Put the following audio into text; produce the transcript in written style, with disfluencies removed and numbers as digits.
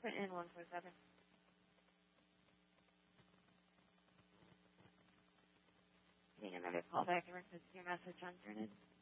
Put in 147. Getting another call back in reference to your message on Jordan.